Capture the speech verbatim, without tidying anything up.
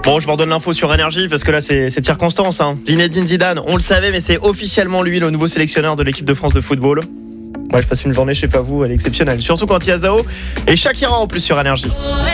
Bon, je vous redonne l'info sur Énergie parce que là, c'est, c'est de circonstance. Hein. Zinedine Zidane, on le savait, mais c'est officiellement lui le nouveau sélectionneur de l'équipe de France de football. Moi, je passe une journée, je sais pas vous, elle est exceptionnelle. Surtout quand il y a Zao et Shakira en plus sur Énergie.